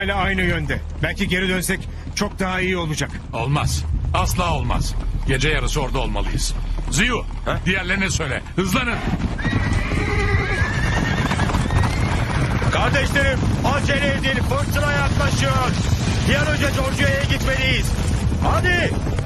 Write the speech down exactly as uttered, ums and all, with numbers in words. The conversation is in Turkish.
Hala aynı yönde. Belki geri dönsek çok daha iyi olacak. Olmaz. Asla olmaz. Gece yarısı orada olmalıyız. Ziyu, diğerlerine söyle. Hızlanın. Kardeşlerim, acele edin. Fırtına yaklaşıyor. Bir an önce Georgia'ya gitmeliyiz. Hadi.